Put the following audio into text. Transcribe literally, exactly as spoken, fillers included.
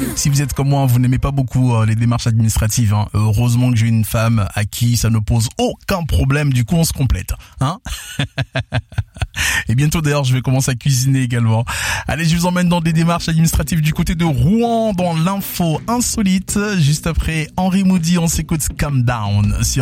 Si vous êtes comme moi, vous n'aimez pas beaucoup euh, les démarches administratives. Hein. Heureusement que j'ai une femme à qui ça ne pose aucun problème. Du coup, on se complète. Hein. Et bientôt d'ailleurs, je vais commencer à cuisiner également. Allez, je vous emmène dans des démarches administratives du côté de Rouen, dans l'info insolite. Juste après Henri Moody, on s'écoute Calm Down sur